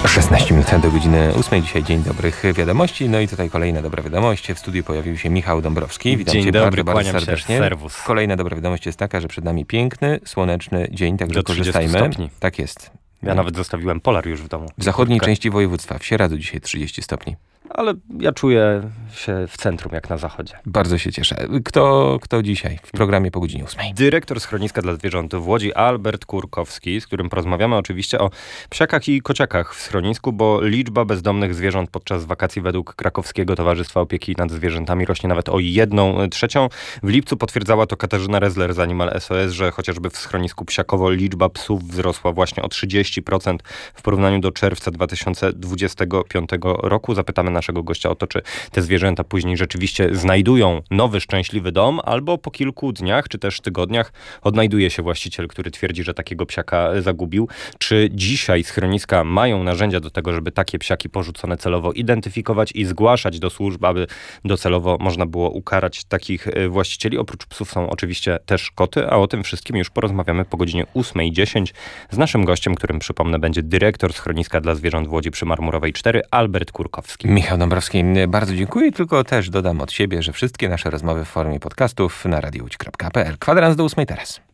16 minut do godziny 8. Dzisiaj dzień dobrych wiadomości. No i tutaj kolejna dobra wiadomość. W studiu pojawił się Michał Dąbrowski. Witam Dzień cię dobry, bardzo kłaniam serdecznie. się, serwus. Kolejna dobra wiadomość jest taka, że przed nami piękny, słoneczny dzień, także Do 30 korzystajmy. stopni. Tak jest. Ja nawet zostawiłem polar już w domu. W zachodniej części województwa w Sieradzu dzisiaj 30 stopni. Ale ja czuję się w centrum, jak na zachodzie. Bardzo się cieszę. Kto dzisiaj w programie po godzinie 8? Dyrektor schroniska dla zwierząt w Łodzi, Albert Kurkowski, z którym porozmawiamy oczywiście o psiakach i kociakach w schronisku, bo liczba bezdomnych zwierząt podczas wakacji według Krakowskiego Towarzystwa Opieki nad Zwierzętami rośnie nawet o 1/3. W lipcu potwierdzała to Katarzyna Rezler z Animal SOS, że chociażby w schronisku Psiakowo liczba psów wzrosła właśnie o 30% w porównaniu do czerwca 2025 roku. Zapytamy naszego gościa o to, czy te zwierzęta później rzeczywiście znajdują nowy, szczęśliwy dom, albo po kilku dniach, czy też tygodniach odnajduje się właściciel, który twierdzi, że takiego psiaka zagubił. Czy dzisiaj schroniska mają narzędzia do tego, żeby takie psiaki porzucone celowo identyfikować i zgłaszać do służb, aby docelowo można było ukarać takich właścicieli? Oprócz psów są oczywiście też koty, a o tym wszystkim już porozmawiamy po godzinie 8:10 z naszym gościem, którym przypomnę będzie dyrektor schroniska dla zwierząt w Łodzi przy Marmurowej 4, Albert Kurkowski. Michał Dąbrowski, bardzo dziękuję, tylko też dodam od siebie, że wszystkie nasze rozmowy w formie podcastów na radiołódź.pl. Kwadrans do 8 teraz.